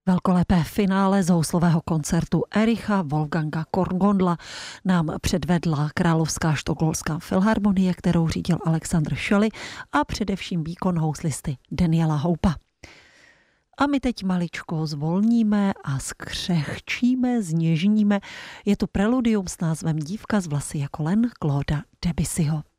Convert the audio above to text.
Velkolepé finále z houslového koncertu Ericha Wolfganga Korngondla nám předvedla Královská štokholmská filharmonie, kterou řídil Alexandr Šoli, a především výkon houslisty Daniela Houpa. A my teď maličko zvolníme a skřehčíme, zněžníme. Je tu preludium s názvem Dívka z vlasy jako len Clauda Debussyho.